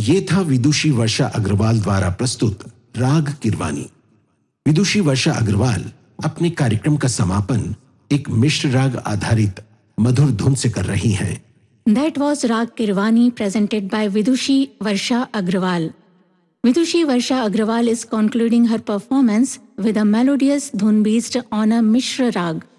ये था विदुषी वर्षा अग्रवाल द्वारा प्रस्तुत राग किरवानी। विदुषी वर्षा अग्रवाल अपने कार्यक्रम का समापन एक मिश्र राग आधारित मधुर धुन से कर रही हैं। That was Rag Kirwani presented by Vidushi Varsha Agrawal. Vidushi Varsha Agrawal is concluding her performance with a melodious dhun based on a Mishra Rag.